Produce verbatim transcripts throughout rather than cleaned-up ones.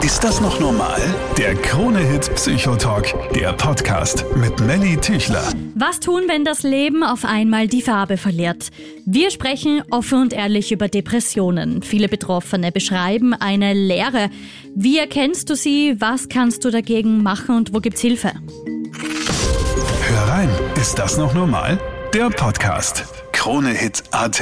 Ist das noch normal? Der Krone-Hit Psychotalk, der Podcast mit Melly Tüchler. Was tun, wenn das Leben auf einmal die Farbe verliert? Wir sprechen offen und ehrlich über Depressionen. Viele Betroffene beschreiben eine Leere. Wie erkennst du sie? Was kannst du dagegen machen und wo gibt's Hilfe? Hör rein, ist das noch normal? Der Podcast. Krone-Hit Punkt at.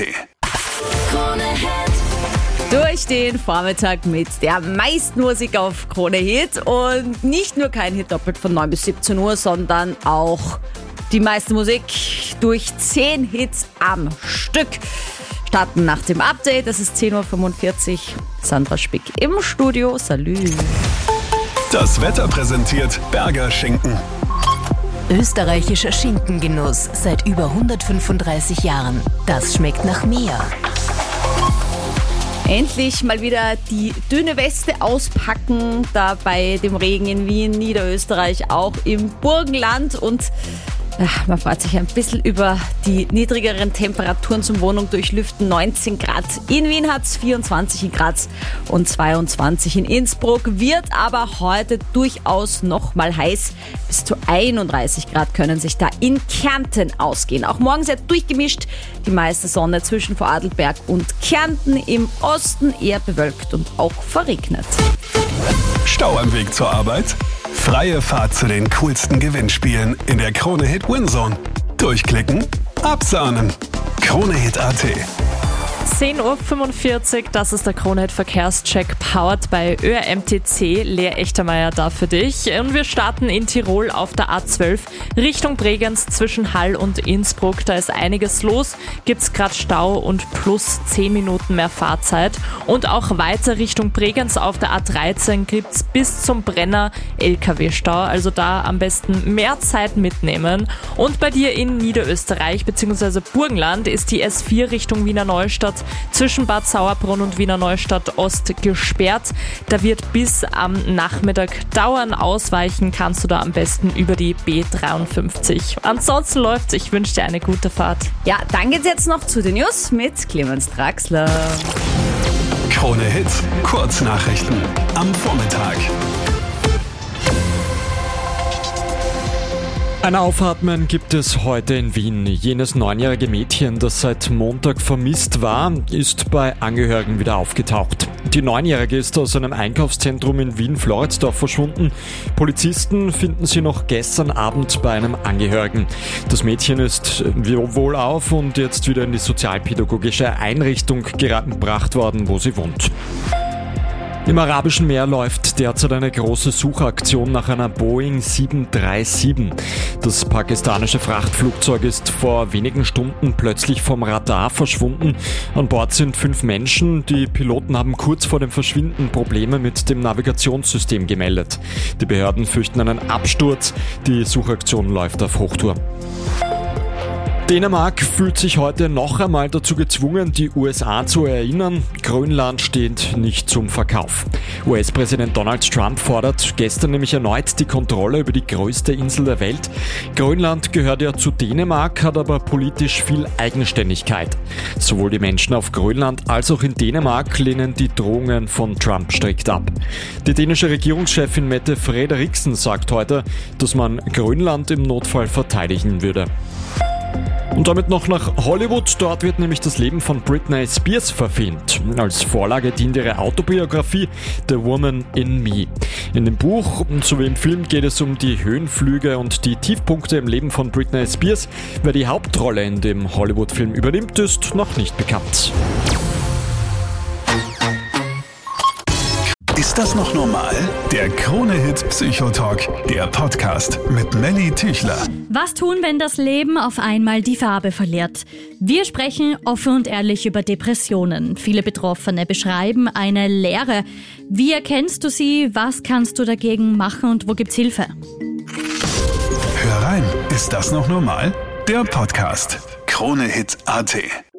Durch den Vormittag mit der meisten Musik auf Krone Hit und nicht nur kein Hit doppelt von neun bis siebzehn Uhr, sondern auch die meiste Musik durch zehn Hits am Stück. Starten nach dem Update, das ist zehn Uhr fünfundvierzig. Sandra Spick im Studio, salü. Das Wetter präsentiert Berger Schinken. Österreichischer Schinkengenuss seit über hundertfünfunddreißig Jahren. Das schmeckt nach mehr. Endlich mal wieder die dünne Weste auspacken, da bei dem Regen in Wien, Niederösterreich, auch im Burgenland. Und ach, man freut sich ein bisschen über die niedrigeren Temperaturen zum Wohnung durchlüften. neunzehn Grad in Wien hat es, vierundzwanzig in Graz und zweiundzwanzig in Innsbruck. Wird aber heute durchaus noch mal heiß. Bis zu einunddreißig Grad können sich da in Kärnten ausgehen. Auch morgen sehr durchgemischt. Die meiste Sonne zwischen Vorarlberg und Kärnten. Im Osten eher bewölkt und auch verregnet. Stau am Weg zur Arbeit? Freie Fahrt zu den coolsten Gewinnspielen in der Krone-Hit Winzone. Durchklicken, absahnen. Krone-Hit Punkt at. zehn Uhr fünfundvierzig, das ist der Krone-Hit Verkehrscheck, powered bei Ö R M T C. Lea Echtermeier da für dich. Und wir starten in Tirol auf der A zwölf Richtung Bregenz zwischen Hall und Innsbruck. Da ist einiges los, gibt's gerade Stau und plus zehn Minuten mehr Fahrzeit. Und auch weiter Richtung Bregenz auf der A dreizehn gibt's bis zum Brenner L K W-Stau. Also da am besten mehr Zeit mitnehmen. Und bei dir in Niederösterreich bzw. Burgenland ist die S vier Richtung Wiener Neustadt zwischen Bad Sauerbrunn und Wiener Neustadt Ost gesperrt. Da wird bis am Nachmittag dauern. Ausweichen kannst du da am besten über die B dreiundfünfzig. Ansonsten läuft's. Ich wünsche dir eine gute Fahrt. Ja, dann geht's jetzt noch zu den News mit Clemens Draxler. Krone Hit, Kurznachrichten am Vormittag. Ein Aufatmen gibt es heute in Wien. Jenes neunjährige Mädchen, das seit Montag vermisst war, ist bei Angehörigen wieder aufgetaucht. Die Neunjährige ist aus einem Einkaufszentrum in Wien-Floridsdorf verschwunden. Polizisten finden sie noch gestern Abend bei einem Angehörigen. Das Mädchen ist wohlauf und jetzt wieder in die sozialpädagogische Einrichtung gebracht worden, wo sie wohnt. Im Arabischen Meer läuft derzeit eine große Suchaktion nach einer Boeing sieben drei sieben. Das pakistanische Frachtflugzeug ist vor wenigen Stunden plötzlich vom Radar verschwunden. An Bord sind fünf Menschen. Die Piloten haben kurz vor dem Verschwinden Probleme mit dem Navigationssystem gemeldet. Die Behörden fürchten einen Absturz. Die Suchaktion läuft auf Hochtouren. Dänemark fühlt sich heute noch einmal dazu gezwungen, die U S A zu erinnern. Grönland steht nicht zum Verkauf. U S-Präsident Donald Trump fordert gestern nämlich erneut die Kontrolle über die größte Insel der Welt. Grönland gehört ja zu Dänemark, hat aber politisch viel Eigenständigkeit. Sowohl die Menschen auf Grönland als auch in Dänemark lehnen die Drohungen von Trump strikt ab. Die dänische Regierungschefin Mette Frederiksen sagt heute, dass man Grönland im Notfall verteidigen würde. Und damit noch nach Hollywood. Dort wird nämlich das Leben von Britney Spears verfilmt. Als Vorlage dient ihre Autobiografie The Woman in Me. In dem Buch sowie im Film geht es um die Höhenflüge und die Tiefpunkte im Leben von Britney Spears. Wer die Hauptrolle in dem Hollywood-Film übernimmt, ist noch nicht bekannt. Ist das noch normal? Der Krone-Hit Psychotalk, der Podcast mit Melly Tüchler. Was tun, wenn das Leben auf einmal die Farbe verliert? Wir sprechen offen und ehrlich über Depressionen. Viele Betroffene beschreiben eine Leere. Wie erkennst du sie? Was kannst du dagegen machen und wo gibt's Hilfe? Hör rein, ist das noch normal? Der Podcast. Krone-Hit Punkt at.